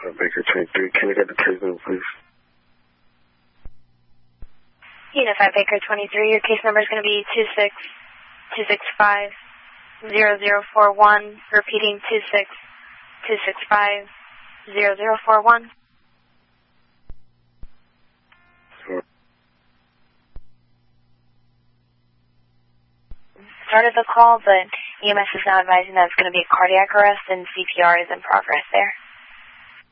Baker 23. Can I get the case number, please? Unified Baker 23, your case number is going to be 262650041, repeating 262650041. Started the call, but EMS is now advising that it's going to be a cardiac arrest and CPR is in progress there.